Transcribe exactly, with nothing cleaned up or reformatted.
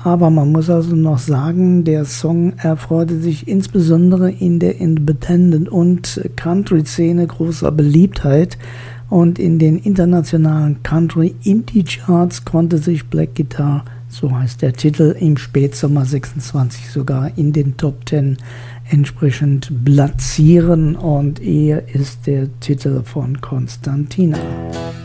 Aber man muss also noch sagen, der Song erfreute sich insbesondere in der Independent- und Country-Szene großer Beliebtheit. Und in den internationalen Country-Indie-Charts konnte sich Black Guitar, so heißt der Titel, im Spätsommer sechsundzwanzig sogar in den Top Ten entsprechend platzieren. Und er ist der Titel von Constantina.